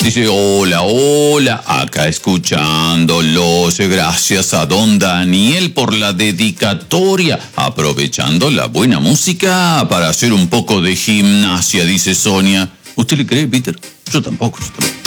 Dice, hola, hola, acá escuchándolos. Gracias a don Daniel por la dedicatoria. Aprovechando la buena música para hacer un poco de gimnasia, dice Sonia. ¿Usted le cree, Peter? Yo tampoco.